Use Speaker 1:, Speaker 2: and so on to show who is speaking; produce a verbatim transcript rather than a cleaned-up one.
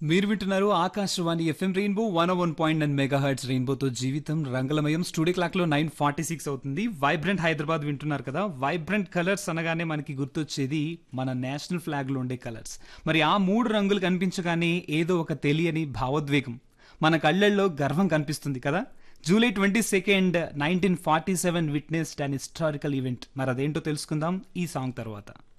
Speaker 1: మీరు వింటున్నారు Akashvani FM rainbow one one point nine mega hurts రెయిన్బోతో జీవితం రంగలమయం. స్టూడియో క్లాక్ లో నైన్ ఫార్టీ సిక్స్ అవుతుంది. వైబ్రెంట్ హైదరాబాద్ వింటున్నారు కదా. వైబ్రెంట్ కలర్స్ అనగానే మనకి గుర్తొచ్చేది మన నేషనల్ ఫ్లాగ్ లో ఉండే కలర్స్. మరి ఆ మూడు రంగులు కనిపించగానే ఏదో ఒక తెలియని భావోద్వేగం మన కళ్ళల్లో గర్వం కనిపిస్తుంది కదా. July twenty second nineteen forty seven witnessed అన్ హిస్టారికల్ ఈవెంట్. మరి అదేంటో తెలుసుకుందాం ఈ సాంగ్ తర్వాత.